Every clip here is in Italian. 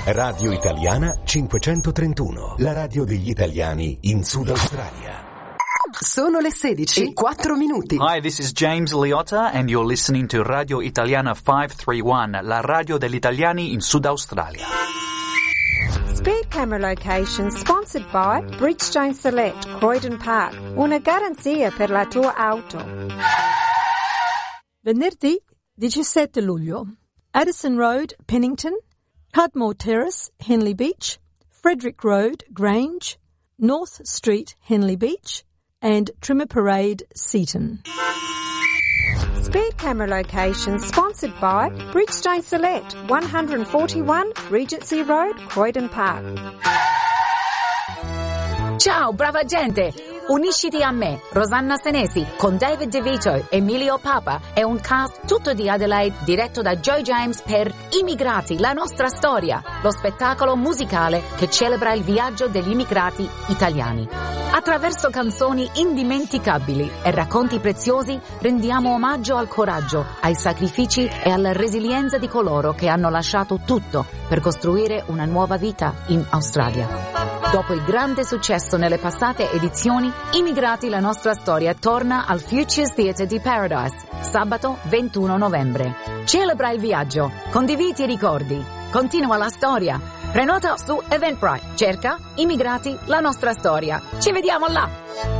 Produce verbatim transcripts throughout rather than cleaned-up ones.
Radio Italiana cinquecentotrentuno, la radio degli italiani in Sud Australia. Sono le sedici e quattro minuti. Hi, this is James Liotta and you're listening to Radio Italiana cinquecentotrentuno, la radio degli italiani in Sud Australia. Speed camera location sponsored by Bridgestone Select, Croydon Park. Una garanzia per la tua auto. Venerdì diciassette luglio. Addison Road, Pennington. Cudmore Terrace, Henley Beach. Frederick Road, Grange. North Street, Henley Beach. And Trimmer Parade, Seaton. Speed camera location sponsored by Bridgestone Select, one forty-one Regency Road, Croydon Park. Ciao, brava gente! Unisciti a me, Rosanna Senesi, con David DeVito, Emilio Papa e un cast tutto di Adelaide diretto da Joe James per Immigrati, la nostra storia, lo spettacolo musicale che celebra il viaggio degli immigrati italiani. Attraverso canzoni indimenticabili e racconti preziosi rendiamo omaggio al coraggio, ai sacrifici e alla resilienza di coloro che hanno lasciato tutto per costruire una nuova vita in Australia. Dopo il grande successo nelle passate edizioni, Immigrati la nostra storia torna al Futures Theatre di Paradise, sabato ventuno novembre. Celebra il viaggio, condividi i ricordi, continua la storia. Prenota su Eventbrite, cerca Immigrati la nostra storia. Ci vediamo là!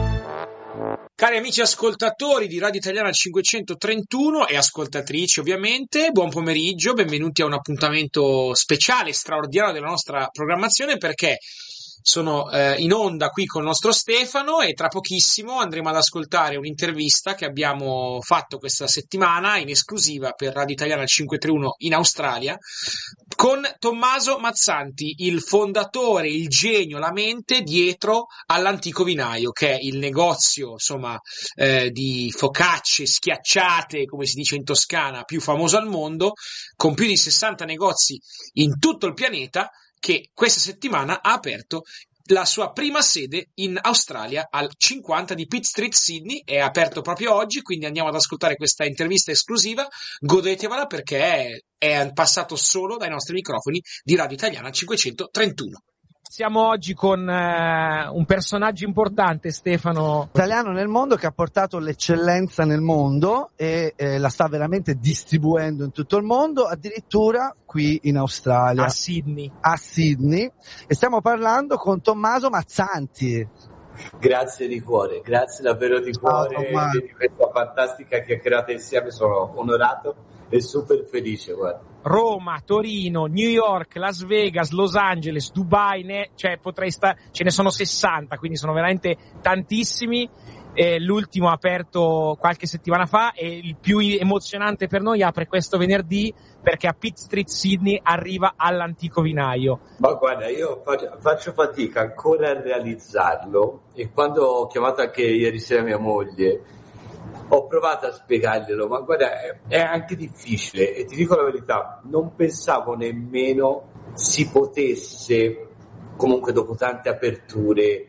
Cari amici ascoltatori di Radio Italiana cinquecentotrentuno e ascoltatrici ovviamente, buon pomeriggio, benvenuti a un appuntamento speciale, straordinario della nostra programmazione, perché sono eh, in onda qui con il nostro Stefano e tra pochissimo andremo ad ascoltare un'intervista che abbiamo fatto questa settimana in esclusiva per Radio Italiana cinquecentotrentuno in Australia con Tommaso Mazzanti, il fondatore, il genio, la mente dietro all'Antico Vinaio, che è il negozio insomma eh, di focacce schiacciate, come si dice in Toscana, più famoso al mondo, con più di sessanta negozi in tutto il pianeta, che questa settimana ha aperto la sua prima sede in Australia al cinquanta di Pitt Street, Sydney. È aperto proprio oggi, quindi andiamo ad ascoltare questa intervista esclusiva, godetevela perché è, è passato solo dai nostri microfoni di Radio Italiana cinquecentotrentuno. Siamo oggi con eh, un personaggio importante, Stefano. Italiano nel mondo, che ha portato l'eccellenza nel mondo e eh, la sta veramente distribuendo in tutto il mondo, addirittura qui in Australia. A Sydney. A Sydney. E stiamo parlando con Tommaso Mazzanti. Grazie di cuore, grazie davvero di cuore Ciao, di questa fantastica chiacchierata insieme, sono onorato e super felice, guarda. Roma, Torino, New York, Las Vegas, Los Angeles, Dubai, ne, cioè potrei sta, ce ne sono sessanta, quindi sono veramente tantissimi. Eh, l'ultimo ha aperto qualche settimana fa e il più emozionante per noi apre questo venerdì, perché a Pitt Street, Sydney, arriva all'Antico Vinaio. Ma guarda, io faccio, faccio fatica ancora a realizzarlo, e quando ho chiamato anche ieri sera mia moglie ho provato a spiegarglielo, ma guarda, è, è anche difficile, e ti dico la verità, non pensavo nemmeno si potesse, comunque dopo tante aperture,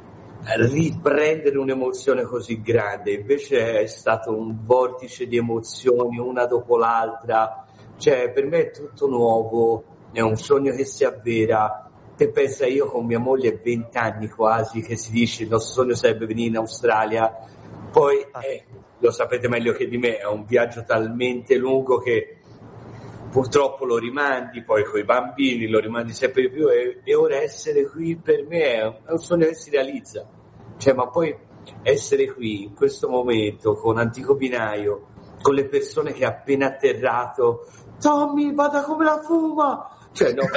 riprendere un'emozione così grande. Invece è stato un vortice di emozioni una dopo l'altra, cioè per me è tutto nuovo, è un sogno che si avvera. Te pensa, io con mia moglie venti anni quasi che si dice il nostro sogno sarebbe venire in Australia, poi eh, lo sapete meglio che di me, è un viaggio talmente lungo che purtroppo lo rimandi, poi con i bambini lo rimandi sempre di più, e, e ora essere qui per me è un, è un sogno che si realizza, cioè, ma poi essere qui in questo momento con Antico Vinaio, con le persone che appena atterrato, Tommy vada come la fuma, cioè no,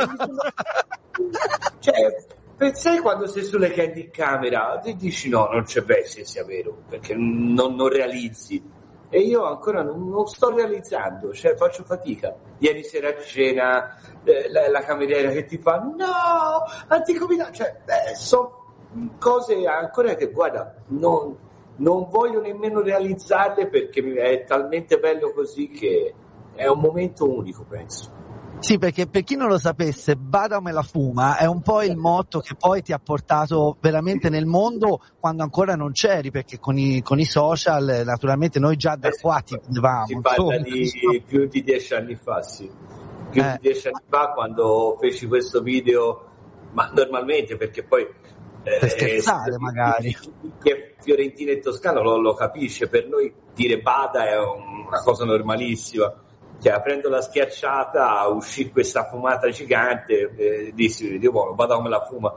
cioè pensai quando sei sulle candy camera ti dici no, non c'è verso sia vero, perché non, non realizzi. E io ancora non, non sto realizzando, cioè faccio fatica. Ieri sera a cena, eh, la, la cameriera che ti fa no, Antico Vinaio, cioè eh, sono cose ancora che guarda, non, non voglio nemmeno realizzarle, perché è talmente bello così che è un momento unico, penso. Sì, perché per chi non lo sapesse, Bada me la fuma è un po' il motto che poi ti ha portato veramente nel mondo quando ancora non c'eri, perché con i, con i social naturalmente noi già da qua ti vedevamo. Si parla di più di dieci anni fa, sì. più Eh. di dieci anni fa, quando feci questo video, ma normalmente, perché poi Per scherzare, eh, magari. chi è fiorentino e toscano lo, lo capisce, per noi dire bada è un- una cosa normalissima. Cioè, aprendo la schiacciata uscì questa fumata gigante, eh, dissi, Dio buono, bada come la fuma.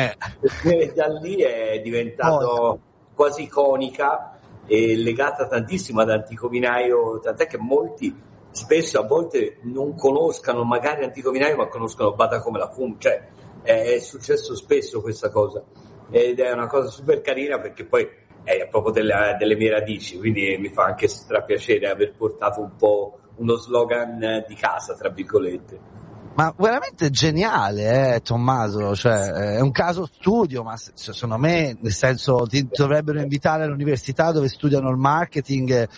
Eh. E da lì è diventato quasi iconica e legata tantissimo ad Antico Vinaio, tant'è che molti spesso a volte non conoscano magari Antico Vinaio, ma conoscono Bada come la fuma. Cioè, è successo spesso questa cosa ed è una cosa super carina, perché poi è proprio delle, delle mie radici, quindi mi fa anche strapiacere aver portato un po' uno slogan di casa, tra virgolette. Ma veramente geniale, eh, Tommaso, cioè, è un caso studio, ma se- secondo me, nel senso, ti dovrebbero invitare all'università dove studiano il marketing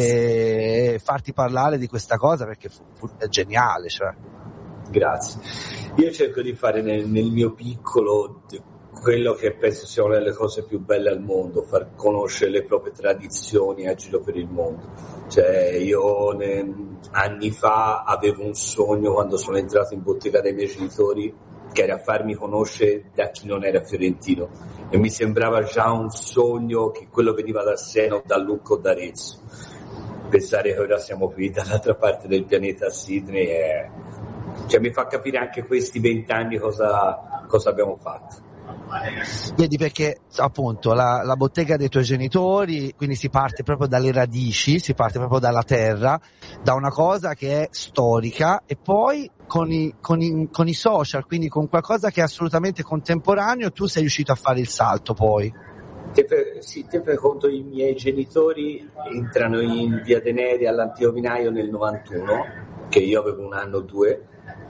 e, e farti parlare di questa cosa, perché fu- fu- è geniale, cioè. Grazie. Io cerco di fare nel, nel mio piccolo quello che penso sia una delle cose più belle al mondo, far conoscere le proprie tradizioni a giro per il mondo. Cioè, io ne, anni fa avevo un sogno quando sono entrato in bottega dei miei genitori, che era farmi conoscere da chi non era fiorentino, e mi sembrava già un sogno che quello veniva da Siena o da Lucca o da Arezzo. Pensare che ora siamo qui dall'altra parte del pianeta, a Sydney, è... cioè, mi fa capire anche questi vent'anni cosa, cosa abbiamo fatto. Vedi, perché appunto la, la bottega dei tuoi genitori, quindi si parte proprio dalle radici, si parte proprio dalla terra, da una cosa che è storica, e poi con i, con i, con i social, quindi con qualcosa che è assolutamente contemporaneo, tu sei riuscito a fare il salto poi. Te per, sì, te per conto, i miei genitori entrano in Via dei Neri all'Antico Vinaio nel novantuno, che io avevo un anno o due,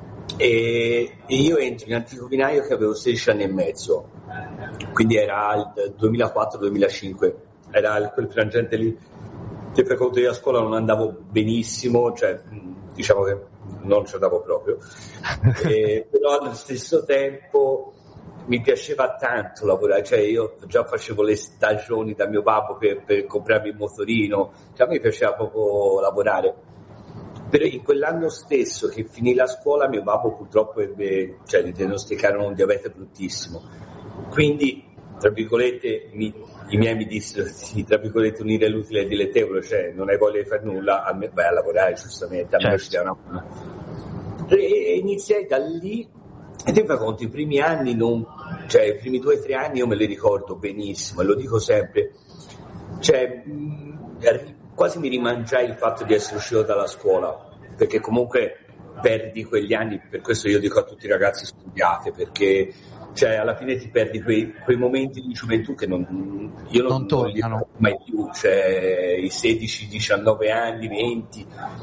e, e io entro in Antico Vinaio che avevo sedici anni e mezzo, quindi era il duemilaquattro duemilacinque, era il, quel frangente lì. Te per conto, io a scuola non andavo benissimo, cioè diciamo che non ci andavo proprio, e, però allo stesso tempo mi piaceva tanto lavorare, cioè io già facevo le stagioni da mio babbo per, per comprarmi il motorino, cioè a me piaceva proprio lavorare. Però in quell'anno stesso che finì la scuola, mio babbo purtroppo ebbe, cioè gli diagnosticarono un diabete bruttissimo, quindi tra virgolette mi, i miei mi dissero di, tra virgolette, unire l'utile e il dilettevole, cioè non hai voglia di fare nulla, a me vai a lavorare, giustamente, a me ci dà una mano. E iniziai da lì. E ti fai conto, i primi anni, non, cioè i primi due o tre anni io me li ricordo benissimo, e lo dico sempre, cioè mh, quasi mi rimangiai il fatto di essere uscito dalla scuola, perché comunque perdi quegli anni. Per questo io dico a tutti i ragazzi: studiate, perché cioè alla fine ti perdi quei, quei momenti di gioventù che non, io non, Non tornano. non li ho mai più, cioè i sedici diciannove anni, venti.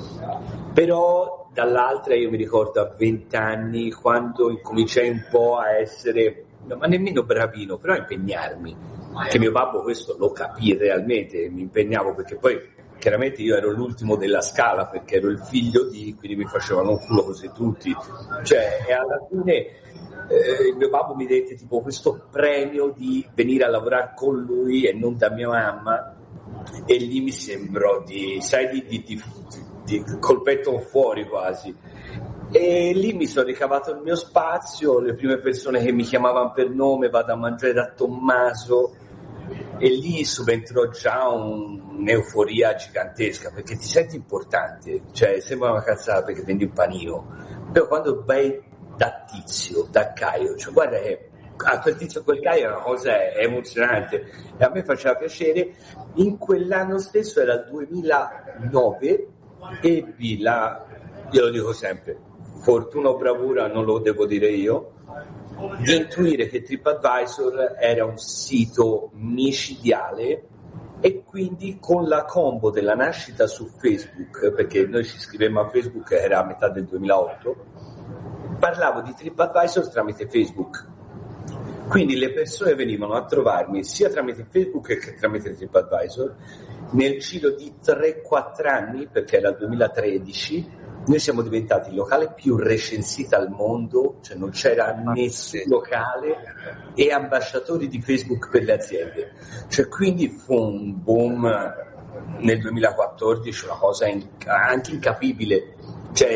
Però dall'altra io mi ricordo a venti anni, quando incominciai un po' a essere, ma nemmeno bravino, però a impegnarmi, che mio babbo questo lo capì realmente, mi impegnavo, perché poi chiaramente io ero l'ultimo della scala, perché ero il figlio di, quindi mi facevano un culo così tutti, cioè, e alla fine eh, il mio babbo mi dette tipo questo premio di venire a lavorare con lui e non da mia mamma, e lì mi sembrò di, sai, di, di, di, di col petto fuori quasi, e lì mi sono ricavato il mio spazio, le prime persone che mi chiamavano per nome: vado a mangiare da Tommaso, e lì subentrò già un, un'euforia gigantesca, perché ti senti importante, cioè sembra una cazzata perché vendi un panino, però quando vai da Tizio, da Caio, cioè guarda che a quel Tizio, quel Caio è una cosa emozionante, e a me faceva piacere. In quell'anno stesso, era il duemilanove, ebbi la, io lo dico sempre, fortuna o bravura, non lo devo dire io, di intuire che TripAdvisor era un sito micidiale, e quindi con la combo della nascita su Facebook, perché noi ci scrivemmo a Facebook, era a metà del duemilaotto, parlavo di TripAdvisor tramite Facebook, quindi le persone venivano a trovarmi sia tramite Facebook che tramite TripAdvisor. Nel giro di tre quattro anni, perché era il duemilatredici, noi siamo diventati il locale più recensito al mondo, cioè non c'era nessun locale, e ambasciatori di Facebook per le aziende, cioè quindi fu un boom nel duemilaquattordici, una cosa in, anche incapibile, cioè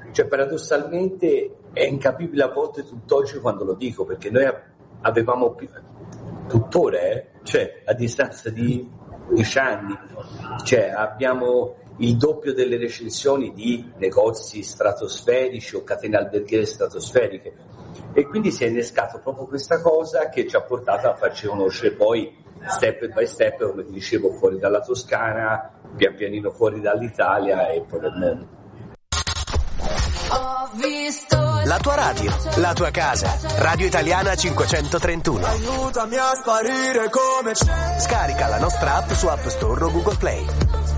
cioè paradossalmente è incapibile a volte tutt'oggi quando lo dico, perché noi avevamo più, tuttora, eh, cioè a distanza di dieci anni, cioè abbiamo il doppio delle recensioni di negozi stratosferici o catene alberghiere stratosferiche, e quindi si è innescato proprio questa cosa che ci ha portato a farci conoscere poi step by step, come ti dicevo, fuori dalla Toscana, pian pianino fuori dall'Italia e poi del mondo. La tua radio, la tua casa, Radio Italiana cinquecentotrentuno. Aiutami a sparire come c'è. Scarica la nostra app su App Store o Google Play.